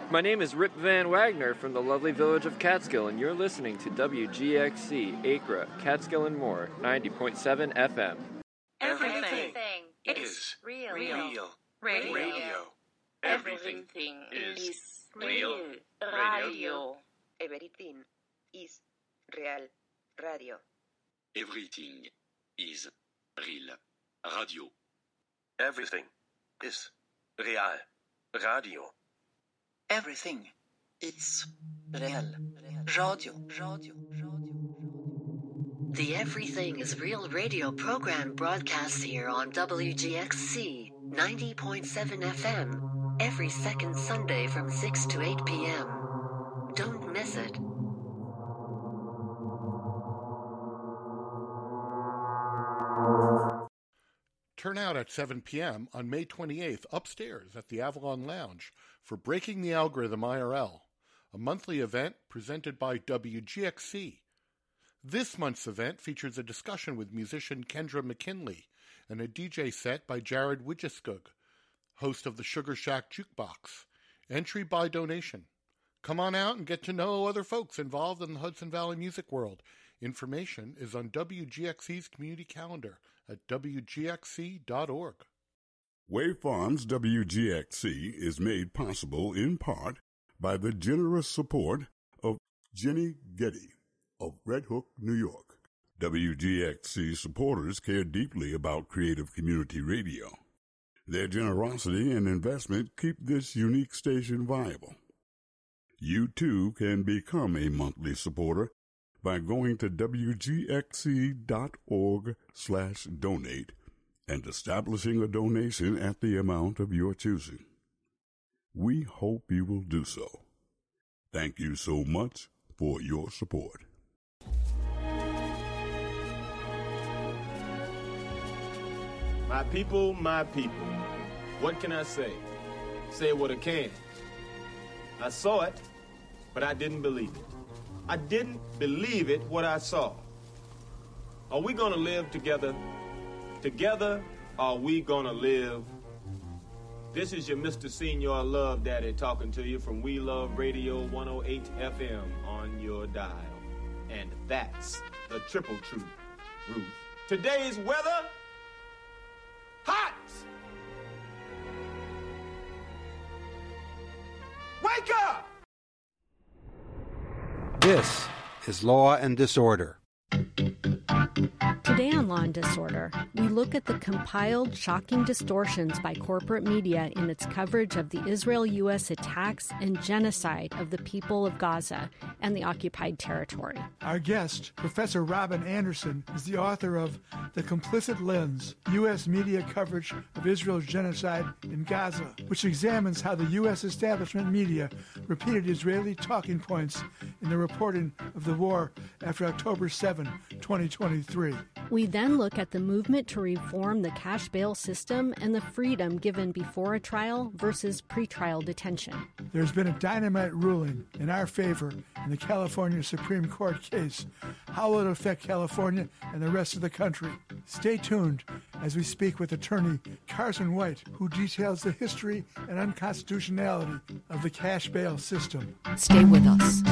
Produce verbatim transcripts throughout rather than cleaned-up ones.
My name is Rip Van Wagner from the lovely village of Catskill, and you're listening to W G X C, Acra, Catskill and More, ninety point seven F M. Everything, Everything is real. real. Radio. Radio. Everything is real. Radio. Everything is real. Radio. Everything is real. Radio. Everything is real. Radio. Everything is real. Radio. Radio. Radio. The Everything is Real radio program broadcasts here on W G X C ninety point seven F M every second Sunday from six to eight p.m. Don't miss it. Turn out at seven p.m. on May twenty-eighth upstairs at the Avalon Lounge for Breaking the Algorithm I R L, a monthly event presented by W G X C. This month's event features a discussion with musician Kendra McKinley and a D J set by Jared Widgeskug, host of the Sugar Shack Jukebox. Entry by donation. Come on out and get to know other folks involved in the Hudson Valley music world. Information is on W G X C's community calendar at W G X C dot org. Wave Farms W G X C is made possible in part by the generous support of Jenny Getty of Red Hook, New York. W G X C supporters care deeply about creative community radio. Their generosity and investment keep this unique station viable. You too can become a monthly supporter by going to W G X C dot org slash donate and establishing a donation at the amount of your choosing. We hope you will do so. Thank you so much for your support. My people, my people, what can I say? Say what I can. I saw it, but I didn't believe it. I didn't believe it what I saw. Are we gonna live together? Together, are we gonna live? This is your Mister Senior Love Daddy talking to you from We Love Radio one oh eight F M on your dial. And that's the triple truth, Ruth. Today's weather, hot! Wake up! This is Law and Disorder. Today on Law and Disorder, we look at the compiled shocking distortions by corporate media in its coverage of the Israel-U S attacks and genocide of the people of Gaza and the occupied territory. Our guest, Professor Robin Anderson, is the author of The Complicit Lens, U S Media Coverage of Israel's Genocide in Gaza, which examines how the U S establishment media repeated Israeli talking points in the reporting of the war after October seventh, twenty twenty-three. We then look at the movement to reform the cash bail system and the freedom given before a trial versus pretrial detention. There's been a dynamite ruling in our favor in the California Supreme Court case. How will it affect California and the rest of the country? Stay tuned as we speak with attorney Carson White, who details the history and unconstitutionality of the cash bail system. Stay with us.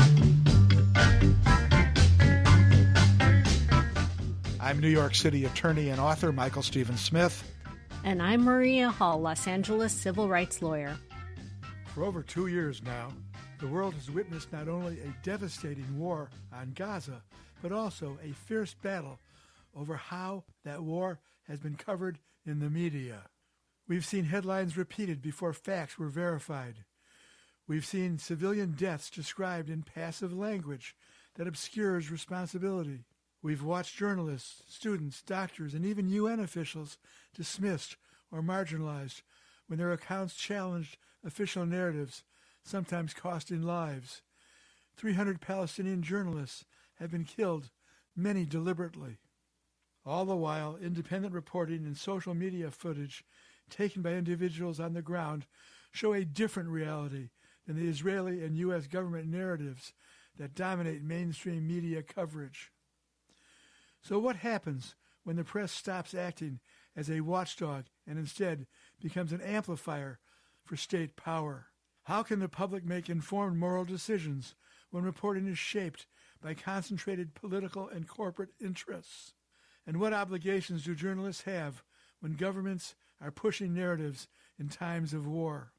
I'm New York City attorney and author Michael Stephen Smith. And I'm Maria Hall, Los Angeles civil rights lawyer. For over two years now, the world has witnessed not only a devastating war on Gaza, but also a fierce battle over how that war has been covered in the media. We've seen headlines repeated before facts were verified. We've seen civilian deaths described in passive language that obscures responsibility. We've watched journalists, students, doctors, and even U N officials dismissed or marginalized when their accounts challenged official narratives, sometimes costing lives. three hundred Palestinian journalists have been killed, many deliberately. All the while, independent reporting and social media footage taken by individuals on the ground show a different reality than the Israeli and U S government narratives that dominate mainstream media coverage. So what happens when the press stops acting as a watchdog and instead becomes an amplifier for state power? How can the public make informed moral decisions when reporting is shaped by concentrated political and corporate interests? And what obligations do journalists have when governments are pushing narratives in times of war?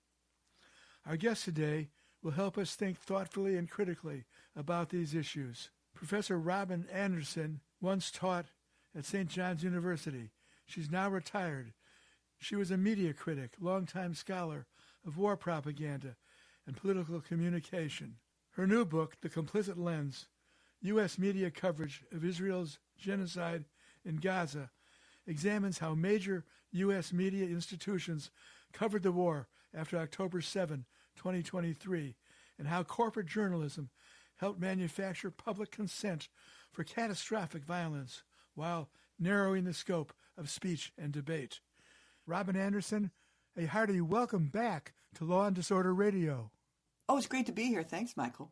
Our guest today will help us think thoughtfully and critically about these issues. Professor Robin Anderson once taught at Saint John's University. She's now retired. She was a media critic, longtime scholar of war propaganda and political communication. Her new book, The Complicit Lens, U S Media Coverage of Israel's Genocide in Gaza, examines how major U S media institutions covered the war after October seventh, twenty twenty-three, and how corporate journalism helped manufacture public consent for catastrophic violence while narrowing the scope of speech and debate. Robin Anderson, a hearty welcome back to Law and Disorder Radio. Oh, it's great to be here. Thanks, Michael.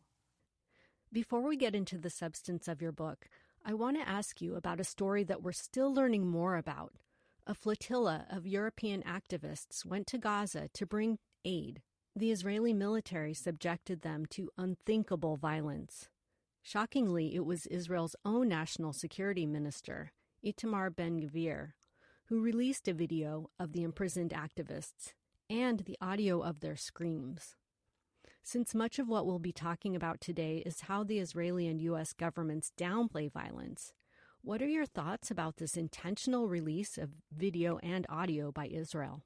Before we get into the substance of your book, I want to ask you about a story that we're still learning more about. A flotilla of European activists went to Gaza to bring aid. The Israeli military subjected them to unthinkable violence. Shockingly, it was Israel's own national security minister, Itamar Ben-Gvir, who released a video of the imprisoned activists and the audio of their screams. Since much of what we'll be talking about today is how the Israeli and U S governments downplay violence, what are your thoughts about this intentional release of video and audio by Israel?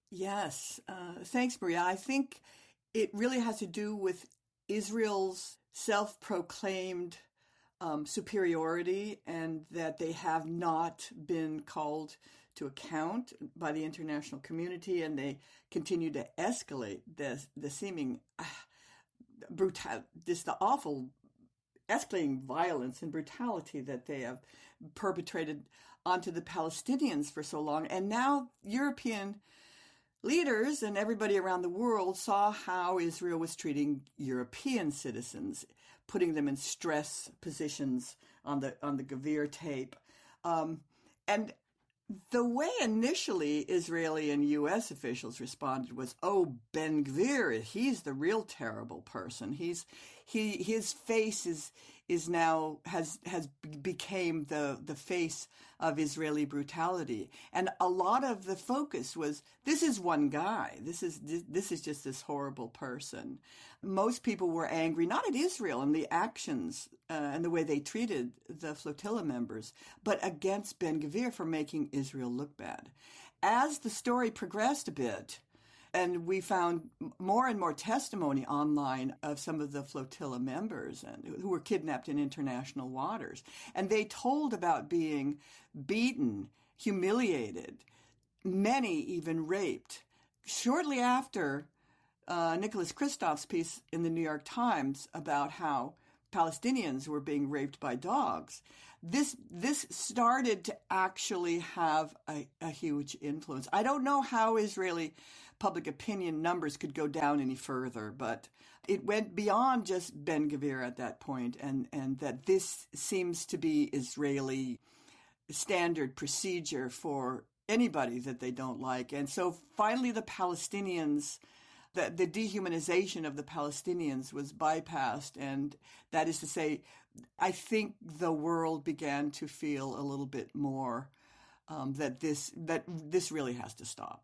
Yes, uh, thanks, Maria. I think it really has to do with Israel's self-proclaimed um, superiority, and that they have not been called to account by the international community, and they continue to escalate the the seeming uh, brutal, just the awful escalating violence and brutality that they have perpetrated onto the Palestinians for so long. And now European leaders and everybody around the world saw how Israel was treating European citizens, putting them in stress positions on the on the Gvir tape. Um, and the way initially Israeli and U S officials responded was, "Oh, Ben-Gvir, he's the real terrible person. He's he his face is is now has has became the the face of Israeli brutality." And a lot of the focus was, this is one guy. This is this is just this horrible person. Most people were angry not at Israel and the actions uh, and the way they treated the flotilla members, but against Ben-Gvir for making Israel look bad. As the story progressed a bit, and we found more and more testimony online of some of the flotilla members and who were kidnapped in international waters. And they told about being beaten, humiliated, many even raped. Shortly after uh, Nicholas Kristof's piece in the New York Times about how Palestinians were being raped by dogs, this this started to actually have a, a huge influence. I don't know how Israeli public opinion numbers could go down any further, but it went beyond just Ben-Gvir at that point, and, and that this seems to be Israeli standard procedure for anybody that they don't like. And so finally the Palestinians, the, the dehumanization of the Palestinians was bypassed, and that is to say, I think the world began to feel a little bit more um, that this that this really has to stop.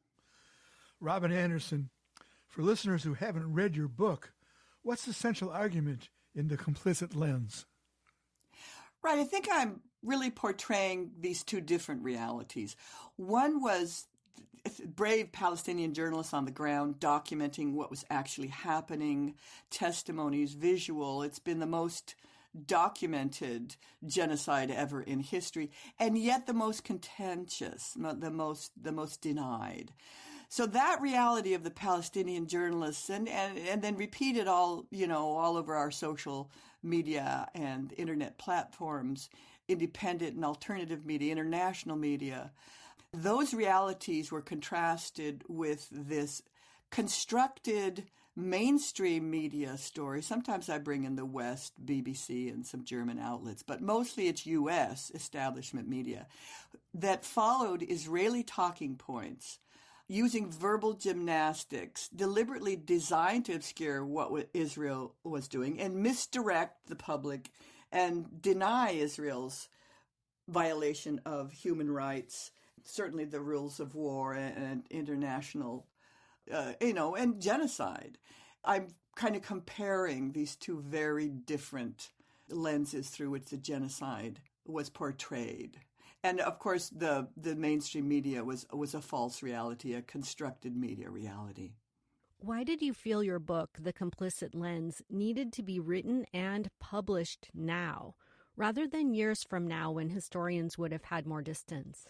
Robin Anderson, for listeners who haven't read your book, what's the central argument in The Complicit Lens? Right, I think I'm really portraying these two different realities. One was brave Palestinian journalists on the ground documenting what was actually happening, testimonies, visual. It's been the most documented genocide ever in history, and yet the most contentious, the most the most denied. So that reality of the Palestinian journalists, and, and, and then repeated all, you know, all over our social media and internet platforms, independent and alternative media, international media, those realities were contrasted with this constructed mainstream media story. Sometimes I bring in the West, B B C and some German outlets, but mostly it's U S establishment media that followed Israeli talking points using verbal gymnastics deliberately designed to obscure what Israel was doing and misdirect the public and deny Israel's violation of human rights, certainly the rules of war and international, uh, you know, and genocide. I'm kind of comparing these two very different lenses through which the genocide was portrayed. And of course, the, the mainstream media was, was a false reality, a constructed media reality. Why did you feel your book, The Complicit Lens, needed to be written and published now, rather than years from now when historians would have had more distance?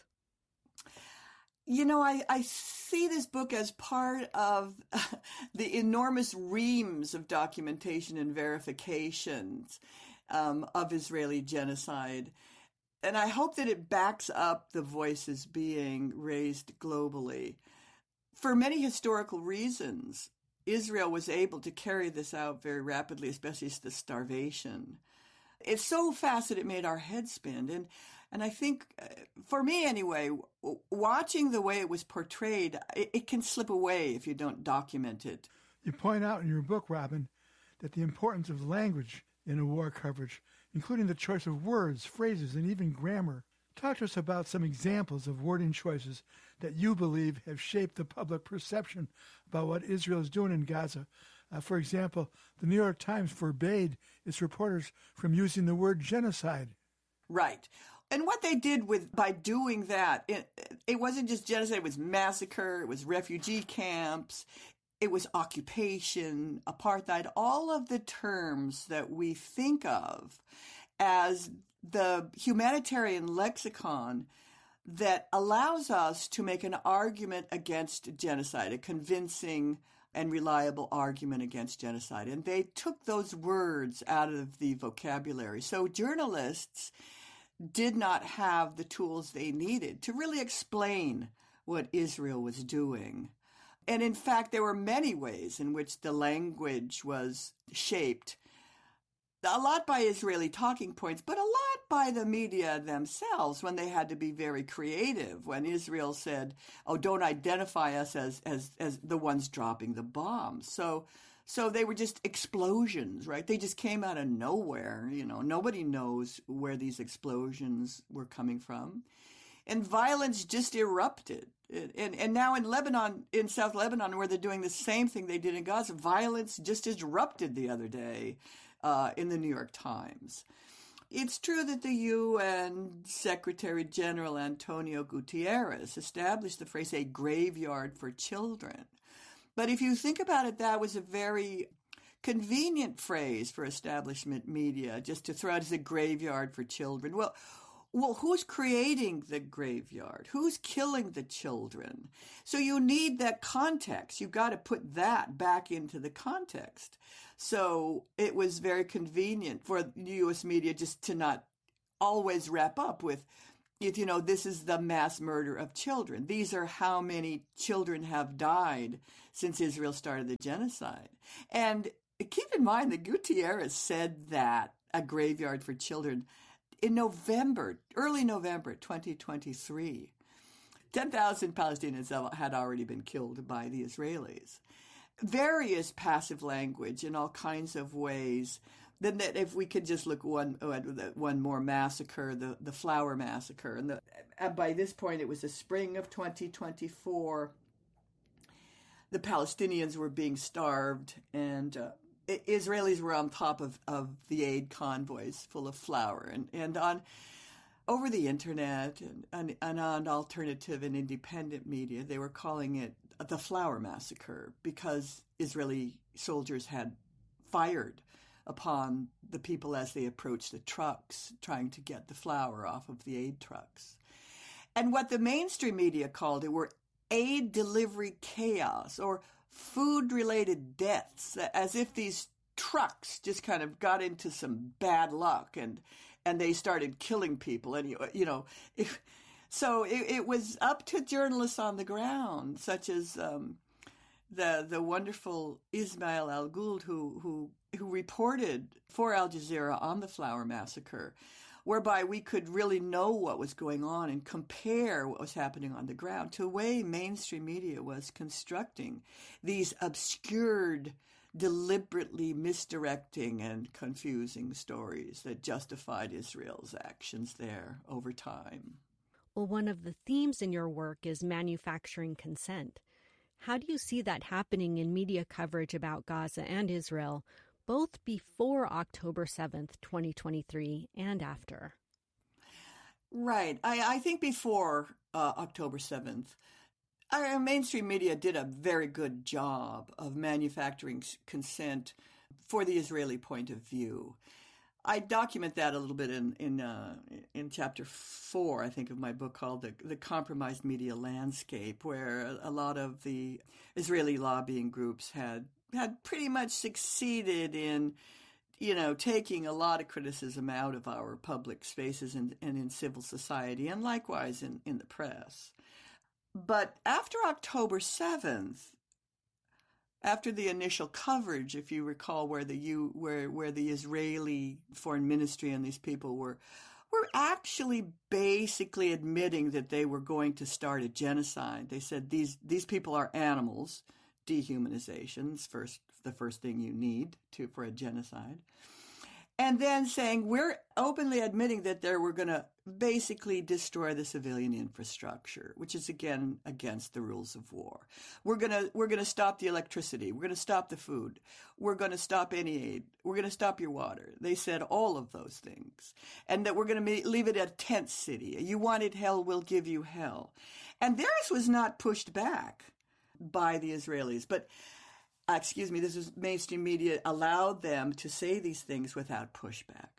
You know, I, I see this book as part of the enormous reams of documentation and verifications um, of Israeli genocide. And I hope that it backs up the voices being raised globally. For many historical reasons, Israel was able to carry this out very rapidly, especially the starvation. It's so fast that it made our heads spin. And and I think, uh, for me anyway, w- watching the way it was portrayed, it, it can slip away if you don't document it. You point out in your book, Robin, that the importance of language in a war coverage, including the choice of words, phrases, and even grammar. Talk to us about some examples of wording choices that you believe have shaped the public perception about what Israel is doing in Gaza. Uh, for example, the New York Times forbade its reporters from using the word genocide. Right. And what they did with by doing that, it, it wasn't just genocide, it was massacre, it was refugee camps, it was occupation, apartheid, all of the terms that we think of as the humanitarian lexicon that allows us to make an argument against genocide, a convincing and reliable argument against genocide. And they took those words out of the vocabulary. So journalists did not have the tools they needed to really explain what Israel was doing. And in fact, there were many ways in which the language was shaped, a lot by Israeli talking points, but a lot by the media themselves when they had to be very creative. When Israel said, oh, don't identify us as, as, as the ones dropping the bombs. So, so they were just explosions, right? They just came out of nowhere. You know, nobody knows where these explosions were coming from. And violence just erupted. And, and now in Lebanon, in South Lebanon, where they're doing the same thing they did in Gaza, violence just erupted the other day uh, in the New York Times. It's true that the U N Secretary General Antonio Guterres established the phrase, a graveyard for children. But if you think about it, that was a very convenient phrase for establishment media, just to throw out as a graveyard for children. Well, Well, who's creating the graveyard? Who's killing the children? So you need that context. You've got to put that back into the context. So it was very convenient for U S media just to not always wrap up with, if you know, this is the mass murder of children. These are how many children have died since Israel started the genocide. And keep in mind that Guterres said that, a graveyard for children, in November, early November twenty twenty-three, ten thousand Palestinians had already been killed by the Israelis. Various passive language in all kinds of ways. Then that if we could just look one one more massacre, the, the Flower Massacre. And, the, and by this point, it was the spring of twenty twenty-four. The Palestinians were being starved, and uh, Israelis were on top of, of the aid convoys full of flour, and, and on over the internet and, and, and on alternative and independent media, they were calling it the Flower Massacre because Israeli soldiers had fired upon the people as they approached the trucks, trying to get the flour off of the aid trucks. And what the mainstream media called it were aid delivery chaos, or food-related deaths, as if these trucks just kind of got into some bad luck and and they started killing people. And, you know, if, so it, it was up to journalists on the ground, such as um, the the wonderful Ismail Al-Gould, who, who, who reported for Al Jazeera on the Flower Massacre, whereby we could really know what was going on and compare what was happening on the ground to the way mainstream media was constructing these obscured, deliberately misdirecting and confusing stories that justified Israel's actions there over time. Well, one of the themes in your work is manufacturing consent. How do you see that happening in media coverage about Gaza and Israel, both before October seventh, twenty twenty-three, and after? Right. I, I think before uh, October seventh, our mainstream media did a very good job of manufacturing consent for the Israeli point of view. I document that a little bit in in, uh, in chapter four, I think, of my book called The, the Compromised Media Landscape, where a lot of the Israeli lobbying groups had had pretty much succeeded in, you know, taking a lot of criticism out of our public spaces and, and in civil society, and likewise in, in the press. But after October seventh, after the initial coverage, if you recall, where the U, where where the Israeli Foreign Ministry and these people were were actually basically admitting that they were going to start a genocide. They said these these people are animals. Dehumanization's first the first thing you need to for a genocide. And then saying we're openly admitting that they were going to basically destroy the civilian infrastructure, which is again against the rules of war. We're going to we're going to stop the electricity. We're going to stop the food. We're going to stop any aid. We're going to stop your water. They said all of those things, and that we're going to leave it a tent city. You wanted hell, we'll give you hell. And theirs was not pushed back by the Israelis, but. Uh, excuse me, this is mainstream media allowed them to say these things without pushback.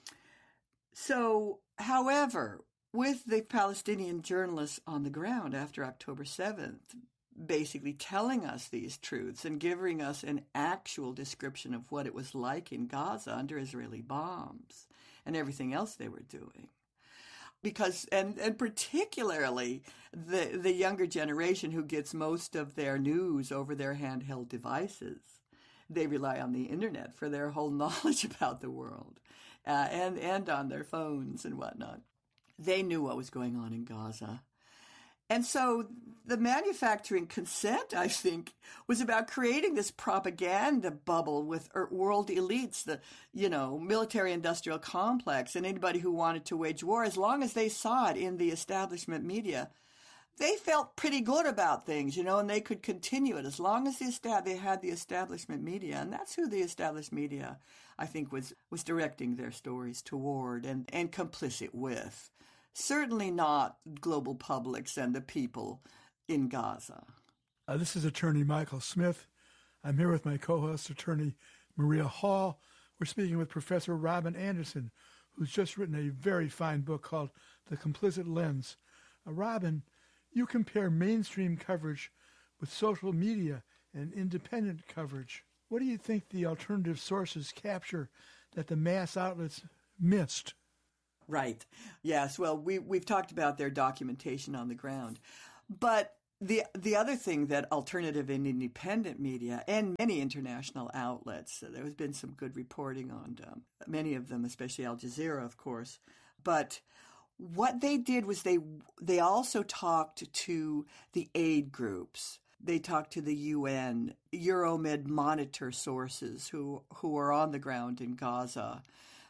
So, however, with the Palestinian journalists on the ground after October seventh, basically telling us these truths and giving us an actual description of what it was like in Gaza under Israeli bombs and everything else they were doing. Because, and, and particularly the the younger generation who gets most of their news over their handheld devices, they rely on the internet for their whole knowledge about the world, uh, and, and on their phones and whatnot. They knew what was going on in Gaza. And so the manufacturing consent, I think, was about creating this propaganda bubble with world elites, the, you know, military-industrial complex, and anybody who wanted to wage war, as long as they saw it in the establishment media, they felt pretty good about things, you know, and they could continue it as long as the estab- they had the establishment media. And that's who the established media, I think, was, was directing their stories toward and, and complicit with. Certainly not global publics and the people in Gaza. Uh, this is attorney Michael Smith. I'm here with my co-host, attorney Maria Hall. We're speaking with Professor Robin Anderson, who's just written a very fine book called The Complicit Lens. Uh, Robin, you compare mainstream coverage with social media and independent coverage. What do you think the alternative sources capture that the mass outlets missed? Right. Yes. Well, we, we've talked about their documentation on the ground. But the the other thing that alternative and independent media and many international outlets, there has been some good reporting on um, many of them, especially Al Jazeera, of course. But what they did was they they also talked to the aid groups. They talked to the U N, Euromed monitor sources who, who are on the ground in Gaza,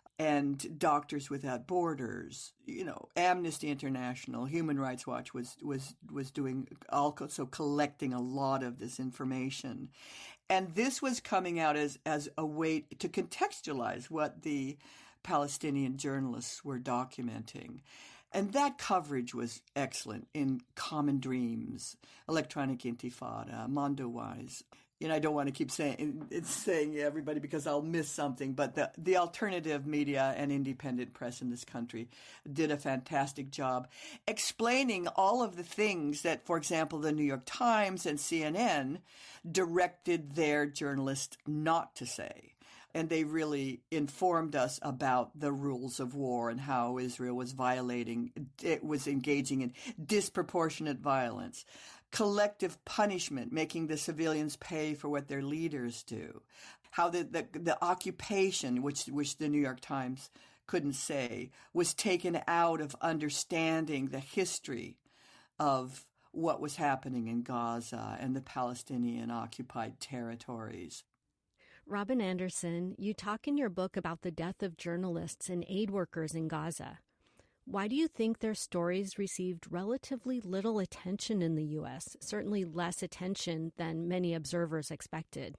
and Doctors Without Borders, you know, Amnesty International, Human Rights Watch was was was doing also collecting a lot of this information. And this was coming out as, as a way to contextualize what the Palestinian journalists were documenting. And that coverage was excellent in Common Dreams, Electronic Intifada, Mondowise. You know, I don't want to keep saying it's saying everybody because I'll miss something, but the, the alternative media and independent press in this country did a fantastic job explaining all of the things that, for example, the New York Times and C N N directed their journalists not to say. And they really informed us about the rules of war and how Israel was violating, it was engaging in disproportionate violence. Collective punishment, making the civilians pay for what their leaders do. How the, the, the occupation, which, which the New York Times couldn't say was taken out of understanding the history of what was happening in Gaza and the Palestinian-occupied territories. Robin Anderson, you talk in your book about the death of journalists and aid workers in Gaza. Why do you think their stories received relatively little attention in the U S, certainly less attention than many observers expected?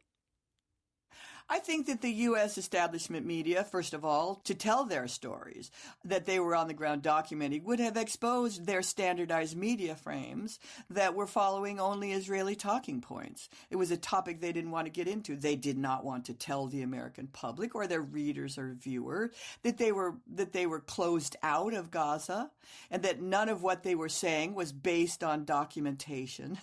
I think that the U S establishment media, first of all, to tell their stories that they were on the ground documenting, would have exposed their standardized media frames that were following only Israeli talking points. It was a topic they didn't want to get into. They did not want to tell the American public or their readers or viewers that they were that they were closed out of Gaza and that none of what they were saying was based on documentation.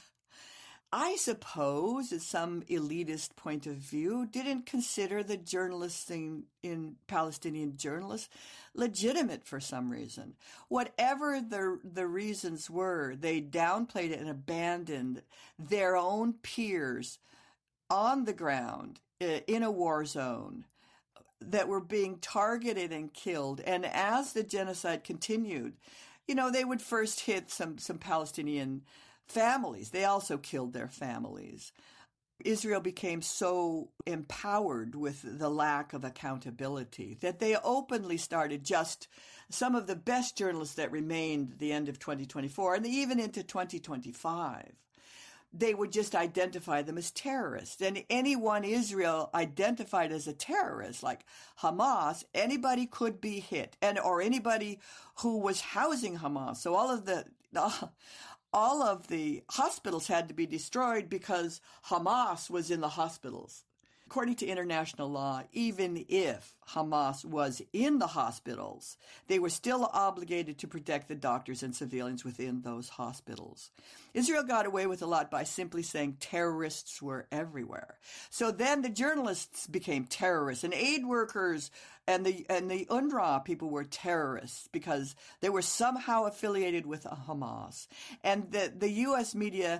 I suppose, at some elitist point of view, didn't consider the journalists in, in Palestinian journalists legitimate for some reason. Whatever the the reasons were, they downplayed it and abandoned their own peers on the ground in a war zone that were being targeted and killed. And as the genocide continued, you know, they would first hit some, some Palestinian families. They also killed their families. Israel became so empowered with the lack of accountability that they openly started just some of the best journalists that remained at the end of twenty twenty-four and even into twenty twenty-five. They would just identify them as terrorists. And anyone Israel identified as a terrorist, like Hamas, anybody could be hit, and or anybody who was housing Hamas. So all of the uh, all of the hospitals had to be destroyed because Hamas was in the hospitals. According to international law, even if Hamas was in the hospitals, they were still obligated to protect the doctors and civilians within those hospitals. Israel got away with a lot by simply saying terrorists were everywhere. So then the journalists became terrorists, and aid workers and the and the UNRWA people were terrorists because they were somehow affiliated with Hamas. And the, the U S media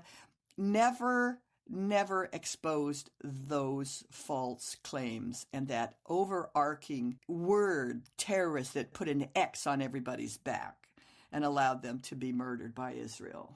never never exposed those false claims and that overarching word terrorist that put an X on everybody's back and allowed them to be murdered by Israel.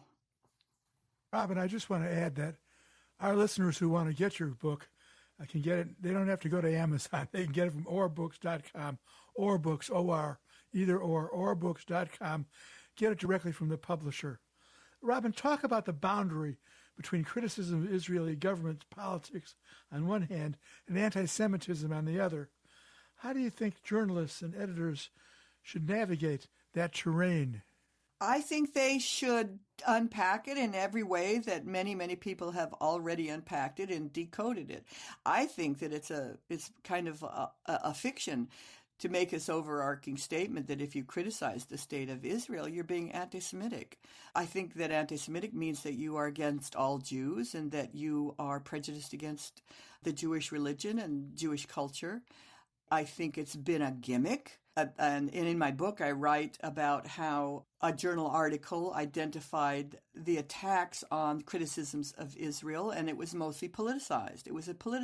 Robin, I just want to add that our listeners who want to get your book uh, can get it. They don't have to go to Amazon. They can get it from or books dot com, Orbooks, O R, either or, or books dot com. Get it directly from the publisher. Robin, talk about the boundary between criticism of Israeli government politics on one hand and anti-Semitism on the other. How do you think journalists and editors should navigate that terrain? I think they should unpack it in every way that many, many people have already unpacked it and decoded it. I think that it's a it's kind of a, a fiction to make this overarching statement that if you criticize the state of Israel, you're being anti-Semitic. I think that anti-Semitic means that you are against all Jews and that you are prejudiced against the Jewish religion and Jewish culture. I think it's been a gimmick. Uh, and, and in my book, I write about how a journal article identified the attacks on criticisms of Israel, and it was mostly politicized. It was a politi-